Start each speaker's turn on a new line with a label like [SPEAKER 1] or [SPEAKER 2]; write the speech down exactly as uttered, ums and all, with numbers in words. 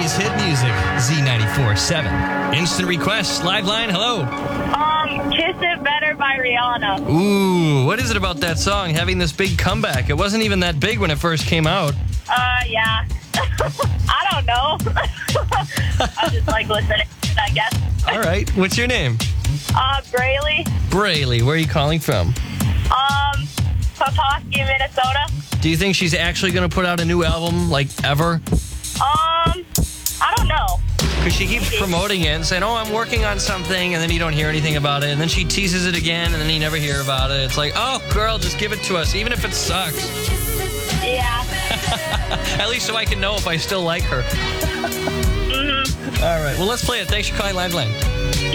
[SPEAKER 1] Today's hit music, Z ninety-four seven. Instant request, live line, hello.
[SPEAKER 2] Um, Kiss It Better by Rihanna.
[SPEAKER 1] Ooh, what is it about that song having this big comeback? It wasn't even that big when it first came out.
[SPEAKER 2] Uh, yeah. I don't know. I just like listening to it, I guess.
[SPEAKER 1] All right, what's your name?
[SPEAKER 2] Uh, Braylee.
[SPEAKER 1] Braylee, where are you calling from?
[SPEAKER 2] Um, Petoskey, Minnesota.
[SPEAKER 1] Do you think she's actually going to put out a new album, like, ever?
[SPEAKER 2] Um, I don't know.
[SPEAKER 1] Because she keeps
[SPEAKER 2] Maybe.
[SPEAKER 1] promoting it and saying, oh, I'm working on something, and then you don't hear anything about it, and then she teases it again, and then you never hear about it. It's like, oh, girl, just give it to us, even if it sucks.
[SPEAKER 2] Yeah.
[SPEAKER 1] At least so I can know if I still like her.
[SPEAKER 2] Mm-hmm.
[SPEAKER 1] All right, well, let's play it. Thanks for calling Liveline.